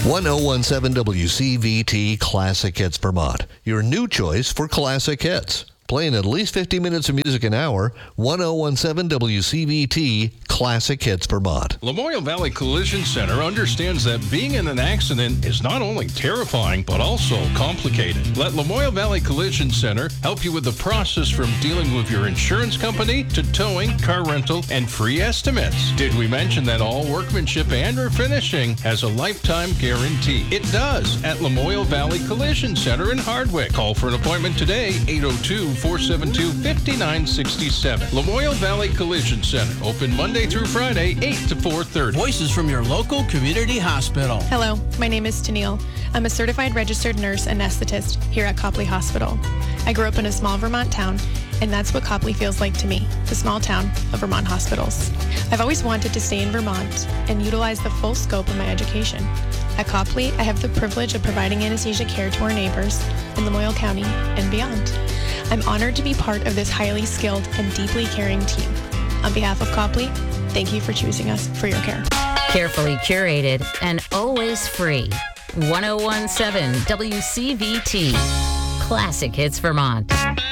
1017 WCVT Classic Hits Vermont, your new choice for classic hits. Playing at least 50 minutes of music an hour, 1017 WCVT Classic Hits Vermont. Lamoille Valley Collision Center understands that being in an accident is not only terrifying, but also complicated. Let Lamoille Valley Collision Center help you with the process from dealing with your insurance company to towing, car rental, and free estimates. Did we mention that all workmanship and refinishing has a lifetime guarantee? It does at Lamoille Valley Collision Center in Hardwick. Call for an appointment today, 802-472-5967. Lamoille Valley Collision Center, open Monday through Friday, 8 to 4:30. Voices from your local community hospital. Hello, my name is Tennille. I'm a certified registered nurse anesthetist here at Copley Hospital. I grew up in a small Vermont town, and that's what Copley feels like to me, the small town of Vermont hospitals. I've always wanted to stay in Vermont and utilize the full scope of my education. At Copley, I have the privilege of providing anesthesia care to our neighbors in Lamoille County and beyond. I'm honored to be part of this highly skilled and deeply caring team. On behalf of Copley, thank you for choosing us for your care. Carefully curated and always free. 1017 WCVT. Classic Hits Vermont.